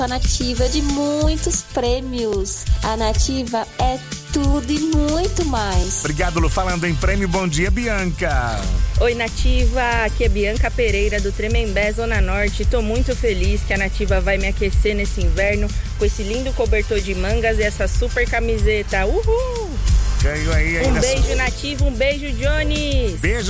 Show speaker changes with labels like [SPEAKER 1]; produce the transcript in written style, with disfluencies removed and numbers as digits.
[SPEAKER 1] a Nativa de muitos prêmios. A Nativa é tudo e muito mais.
[SPEAKER 2] Obrigado, Lu. Falando em prêmio, bom dia, Bianca.
[SPEAKER 3] Oi, Nativa. Aqui é Bianca Pereira, do Tremembé, Zona Norte. Tô muito feliz que a Nativa vai me aquecer nesse inverno com esse lindo cobertor de mangas e essa super camiseta. Uhul!
[SPEAKER 2] Ganhou aí.
[SPEAKER 3] Um beijo, Nativa. Um beijo, Johnny.
[SPEAKER 2] Beijo.